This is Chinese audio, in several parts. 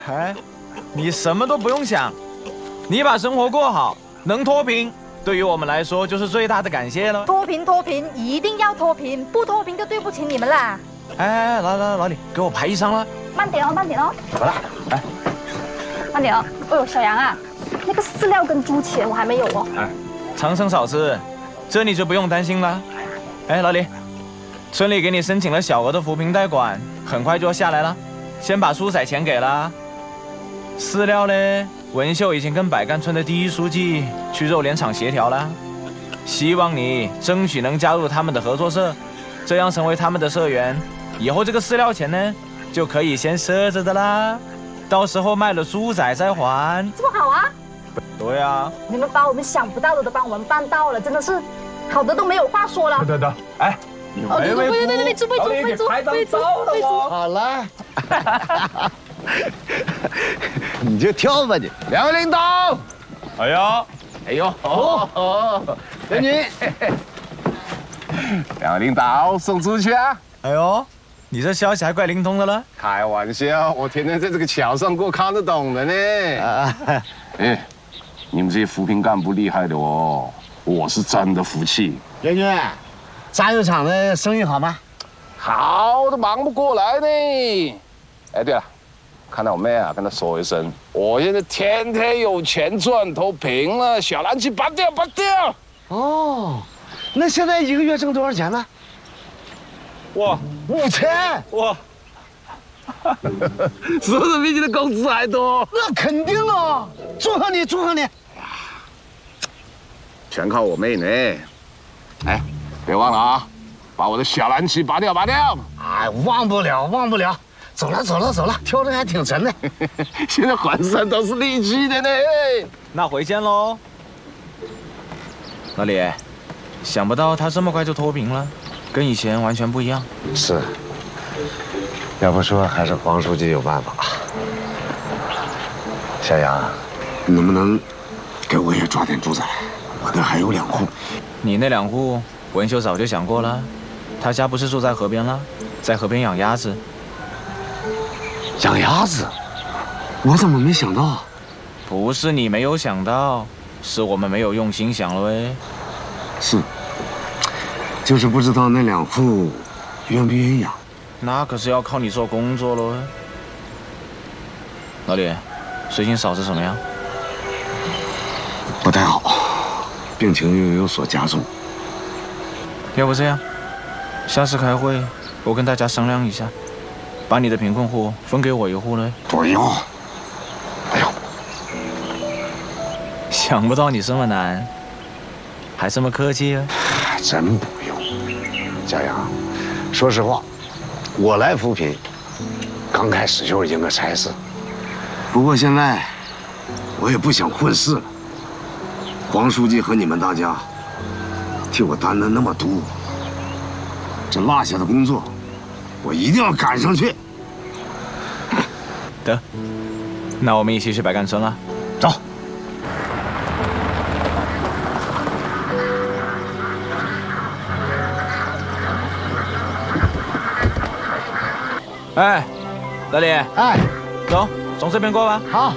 哎，你什么都不用想，你把生活过好，能脱贫，对于我们来说就是最大的感谢了。 脱贫，一定要脱贫，不脱贫就对不起你们啦。 哎，来，老李，给我排一张了。 慢点哦，慢点哦。 怎么了？哎， 慢点哦。哎呦，小杨啊，那个饲料跟猪钱我还没有哦。 哎，长生少吃，这你就不用担心了。哎，老李，村里给你申请了小额的扶贫贷款，很快就要下来了，先把蔬菜钱给了。饲料呢？文秀已经跟百干村的第一书记去肉联厂协调了，希望你争取能加入他们的合作社，这样成为他们的社员，以后这个饲料钱呢就可以先赊着的啦，到时候卖了猪仔再还。 这么好啊？ 对啊， 你们把我们想不到的都帮我们办到了，真的是好的都没有话说了。 对，哎， 喂，猪， 拍张照了哦。 好了。你就跳吧你，两位领导。 哎呦，美女，两位领导送出去啊！ 哎呦，你这消息还怪灵通的了。 开玩笑，我天天在这个桥上过，看得懂的呢。哎，你们这些扶贫干部厉害的哦，我是真的服气。 元军，炸油厂的生意好吗？ 好的，忙不过来呢。哎，对了。看到我妹啊，跟她说一声，我现在天天有钱赚，脱贫了，小蓝旗拔掉。 哦，那现在一个月挣多少钱呢？ 哇 ，5000！ 哇，是不是比你的工资还多？ 那肯定啊！祝贺你！ 全靠我妹呢。哎，别忘了啊，把我的小蓝旗拔掉。 哎，忘不了。走了，挑的还挺沉的。 现在浑身都是力气的呢。 那回见喽。老李，想不到他这么快就脱贫了，跟以前完全不一样。 是，要不说还是黄书记有办法。小杨，你能不能给我也抓点猪仔？我那还有2户。 你那2户，文秀早就想过了，他家不是住在河边了，在河边养鸭子。 养鸭子，我怎么没想到？ 不是你没有想到，是我们没有用心想了喂。 是，就是不知道那2户愿不愿意养。 那可是要靠你做工作喽。老李，最近嫂子怎么样？ 不太好，病情又有所加重。 要不这样，下次开会我跟大家商量一下。把你的贫困户分给我1户呢？ 不用。 想不到你这么难，还这么客气啊！ 真不用。小杨，说实话，我来扶贫，刚开始就是一个差事。不过现在，我也不想混事了。黄书记和你们大家替我担了那么多，这落下的工作，我一定要赶上去。 得，那我们一起去百干村了。 走。 哎，老李， 哎， 走，从这边过吧。 好。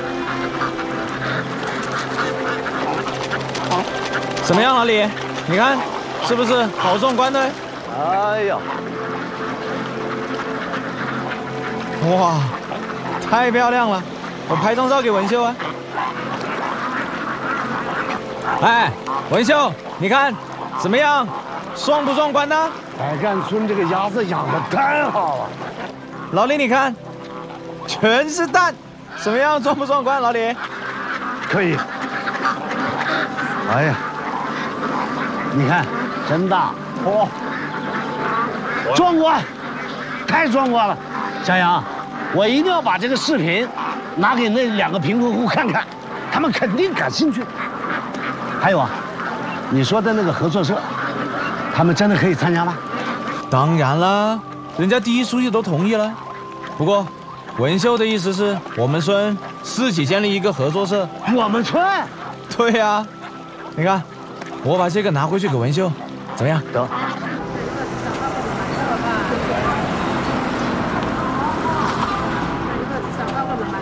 怎么样，老李？你看，是不是好壮观的？ 哎呀， 哇！太漂亮了，我拍张照给文秀啊。哎，文秀，你看怎么样？壮不壮观呢？ 百干村这个鸭子养的太好了。 老李，你看，全是蛋，怎么样？壮不壮观？老李， 可以。哎呀，你看，真大哦，壮观，太壮观了。小杨，我一定要把这个视频拿给那2个贫困户看看，他们肯定感兴趣。还有啊，你说的那个合作社，他们真的可以参加吗？ 当然啦，人家第一书记都同意了。不过，文秀的意思是我们村自己建立一个合作社。 我们村？ 对呀，你看，我把这个拿回去给文秀，怎么样？ 得，